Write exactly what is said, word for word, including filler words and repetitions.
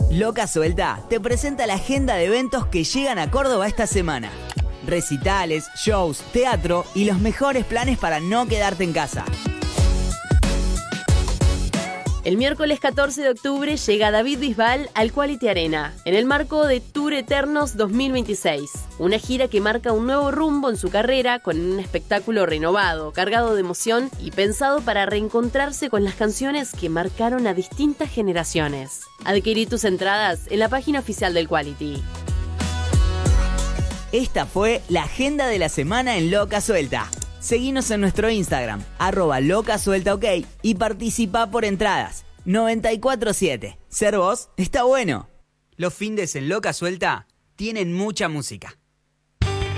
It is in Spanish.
Loca Suelta te presenta la agenda de eventos que llegan a Córdoba esta semana. Recitales, shows, teatro y los mejores planes para no quedarte en casa. El miércoles catorce de octubre llega David Bisbal al Quality Arena, en el marco de Tour Eternos dos mil veintiséis, una gira que marca un nuevo rumbo en su carrera con un espectáculo renovado, cargado de emoción y pensado para reencontrarse con las canciones que marcaron a distintas generaciones. Adquirí tus entradas en la página oficial del Quality. Esta fue la agenda de la semana en Loca Suelta. Seguinos en nuestro Instagram, arroba locasueltaok, y participa por entradas. noventa y cuatro siete. Ser vos está bueno. Los findes en Loca Suelta tienen mucha música.